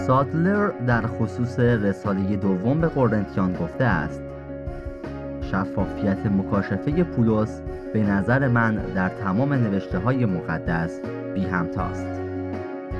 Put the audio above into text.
سادلر در خصوص رساله دوم به قرنتیان گفته است: شفافیت مکاشفه پولس به نظر من در تمام نوشته‌های مقدس بی همتاست.